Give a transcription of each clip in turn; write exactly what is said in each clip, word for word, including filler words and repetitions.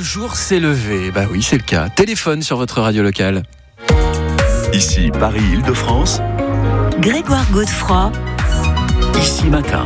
jour s'est levé. Bah oui, c'est le cas. Téléphone sur votre radio locale. Ici Paris-Île-de-France. Grégoire Godefroy. Ici Matin.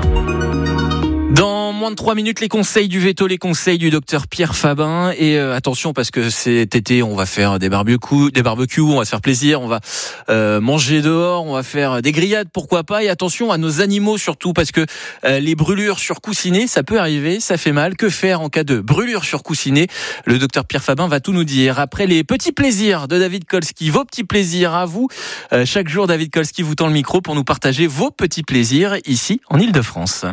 Dans moins de trois minutes, les conseils du veto, les conseils du docteur Pierre Fabin. Et euh, attention, parce que cet été, on va faire des barbecues, des barbecues, on va se faire plaisir, on va euh, manger dehors, on va faire des grillades, pourquoi pas. Et attention à nos animaux surtout, parce que euh, les brûlures sur coussinet, ça peut arriver, ça fait mal. Que faire en cas de brûlure sur coussinet? Le docteur Pierre Fabin va tout nous dire. Après les petits plaisirs de David Kolski, vos petits plaisirs à vous. Euh, chaque jour, David Kolski vous tend le micro pour nous partager vos petits plaisirs ici en Île-de-France.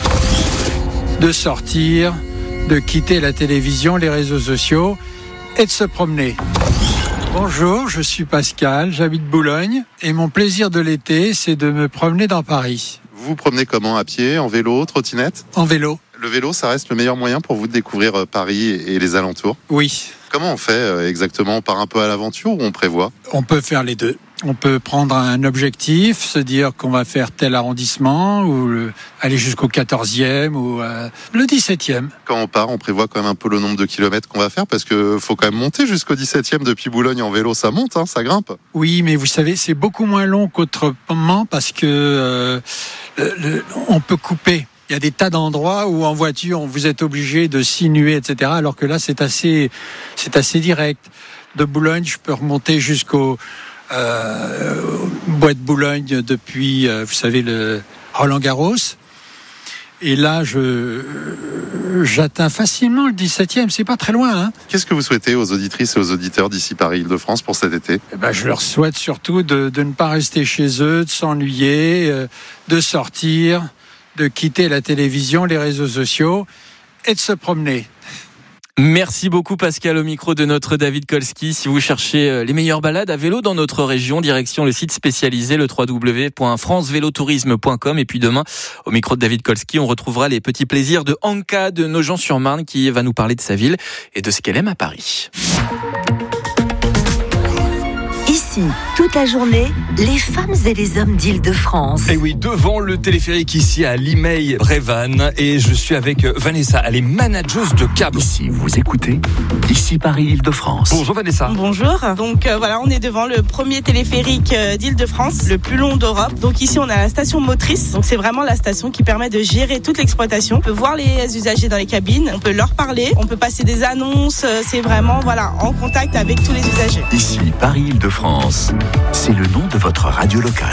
De sortir, de quitter la télévision, les réseaux sociaux et de se promener. Bonjour, je suis Pascal, j'habite Boulogne et mon plaisir de l'été, c'est de me promener dans Paris. Vous vous promenez comment? À pied, en vélo, trottinette? En vélo. Le vélo, ça reste le meilleur moyen pour vous de découvrir Paris et les alentours? Oui. Comment on fait exactement? On part un peu à l'aventure ou on prévoit? On peut faire les deux. On peut prendre un objectif, se dire qu'on va faire tel arrondissement ou le, aller jusqu'au quatorzième ou euh, le dix-septième. Quand on part, on prévoit quand même un peu le nombre de kilomètres qu'on va faire parce que faut quand même monter jusqu'au dix-septième depuis Boulogne en vélo, ça monte, hein, ça grimpe. Oui, mais vous savez, c'est beaucoup moins long qu'autrement parce que euh, le, le, on peut couper. Il y a des tas d'endroits où en voiture, vous êtes obligé de sinuer, et cetera. Alors que là, c'est assez, c'est assez direct. De Boulogne, je peux remonter jusqu'au euh, Bois de Boulogne depuis, euh, vous savez, le Roland-Garros. Et là, je, j'atteins facilement le dix-septième. C'est pas très loin, hein. Qu'est-ce que vous souhaitez aux auditrices et aux auditeurs d'ici Paris-Île-de-France pour cet été? Eh ben, je leur souhaite surtout de, de ne pas rester chez eux, de s'ennuyer, euh, de sortir, de quitter la télévision, les réseaux sociaux et de se promener. Merci beaucoup Pascal au micro de notre David Kolski. Si vous cherchez les meilleures balades à vélo dans notre région, direction le site spécialisé le w w w point france vélo tourisme point com. Et puis demain, au micro de David Kolski, on retrouvera les petits plaisirs de Anka de Nogent-sur-Marne qui va nous parler de sa ville et de ce qu'elle aime à Paris. Ici, toute la journée, les femmes et les hommes d'Île-de-France. Et oui, devant le téléphérique ici à Limeil-Brévannes. Et je suis avec Vanessa, elle est manageuse de câble. Ici, vous écoutez, ici Paris-Île-de-France. Bonjour Vanessa. Bonjour. Donc euh, voilà, on est devant le premier téléphérique euh, d'Île-de-France, le plus long d'Europe. Donc ici, on a la station motrice. Donc c'est vraiment la station qui permet de gérer toute l'exploitation. On peut voir les usagers dans les cabines, on peut leur parler, on peut passer des annonces. C'est vraiment voilà, en contact avec tous les usagers. Ici Paris-Île-de-France, c'est le nom de votre radio locale.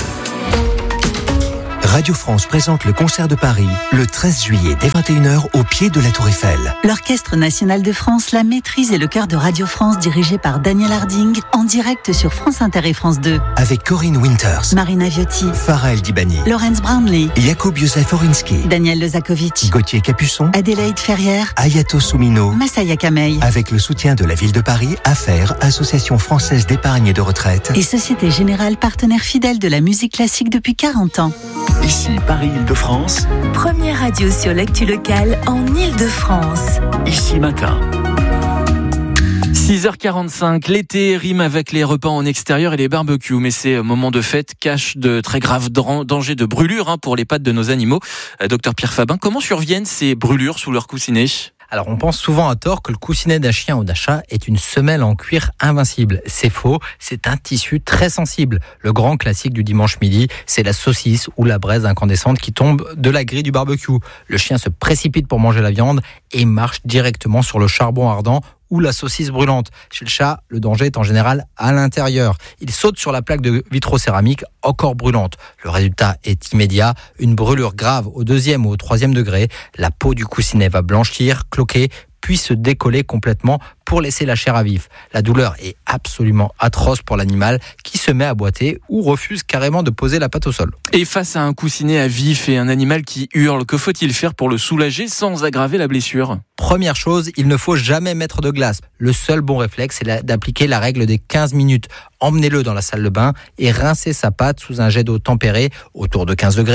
Radio France présente le concert de Paris le treize juillet dès vingt et une heures au pied de la Tour Eiffel. L'Orchestre National de France, la Maîtrise et le Chœur de Radio France dirigé par Daniel Harding en direct sur France Inter et France deux. Avec Corinne Winters, Marina Viotti, Farah El Dibani, Laurence Brownlee, Jakub Józef Orinski, Daniel Lezakovic, Gauthier Capuçon, Adélaïde Ferrière, Ayato Soumino, Massaya Kamei. Avec le soutien de la ville de Paris, Affaires, Association française d'épargne et de retraite et Société Générale, partenaire fidèle de la musique classique depuis quarante ans. Ici Paris-Île-de-France. Première radio sur l'actu locale en Île-de-France. Ici Matin. six heures quarante-cinq, l'été rime avec les repas en extérieur et les barbecues, mais ces moments de fête cachent de très graves dangers de brûlure hein, pour les pattes de nos animaux. Euh, docteur Pierre Fabin, comment surviennent ces brûlures sous leur coussinet ? Alors on pense souvent à tort que le coussinet d'un chien ou d'un chat est une semelle en cuir invincible. C'est faux, c'est un tissu très sensible. Le grand classique du dimanche midi, c'est la saucisse ou la braise incandescente qui tombe de la grille du barbecue. Le chien se précipite pour manger la viande et marche directement sur le charbon ardent ou la saucisse brûlante. Chez le chat, le danger est en général à l'intérieur. Il saute sur la plaque de vitrocéramique encore brûlante. Le résultat est immédiat, une brûlure grave au deuxième ou au troisième degré. La peau du coussinet va blanchir, cloquer, puis se décoller complètement pour laisser la chair à vif. La douleur est absolument atroce pour l'animal qui se met à boiter ou refuse carrément de poser la patte au sol. Et face à un coussinet à vif et un animal qui hurle, que faut-il faire pour le soulager sans aggraver la blessure ? Première chose, il ne faut jamais mettre de glace. Le seul bon réflexe, c'est d'appliquer la règle des quinze minutes. Emmenez-le dans la salle de bain et rincez sa patte sous un jet d'eau tempérée autour de quinze degrés.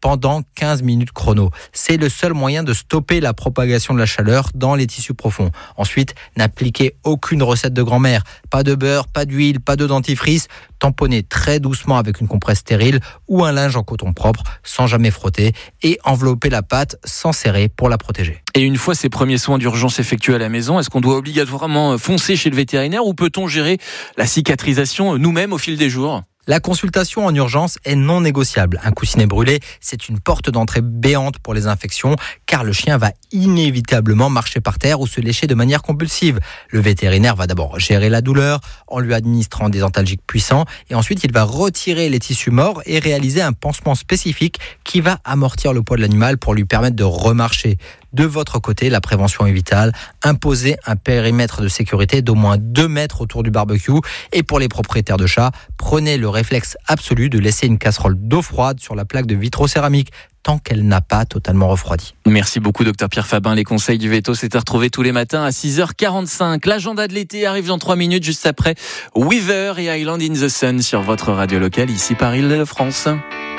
pendant quinze minutes chrono. C'est le seul moyen de stopper la propagation de la chaleur dans les tissus profonds. Ensuite, n'appliquez aucune recette de grand-mère. Pas de beurre, pas d'huile, pas de dentifrice. Tamponnez très doucement avec une compresse stérile ou un linge en coton propre sans jamais frotter et enveloppez la pâte sans serrer pour la protéger. Et une fois ces premiers soins d'urgence effectués à la maison, est-ce qu'on doit obligatoirement foncer chez le vétérinaire ou peut-on gérer la cicatrisation nous-mêmes au fil des jours ? La consultation en urgence est non négociable. Un coussinet brûlé, c'est une porte d'entrée béante pour les infections, car le chien va inévitablement marcher par terre ou se lécher de manière compulsive. Le vétérinaire va d'abord gérer la douleur en lui administrant des antalgiques puissants et ensuite il va retirer les tissus morts et réaliser un pansement spécifique qui va amortir le poids de l'animal pour lui permettre de remarcher. De votre côté, la prévention est vitale. Imposez un périmètre de sécurité d'au moins deux mètres autour du barbecue. Et pour les propriétaires de chats, prenez le réflexe absolu de laisser une casserole d'eau froide sur la plaque de vitrocéramique tant qu'elle n'a pas totalement refroidi. Merci beaucoup, docteur Pierre Fabin. Les conseils du Veto, c'est à retrouver tous les matins à six heures quarante-cinq. L'agenda de l'été arrive dans trois minutes, juste après Weaver et Island in the Sun sur votre radio locale, ici par Île-de-France.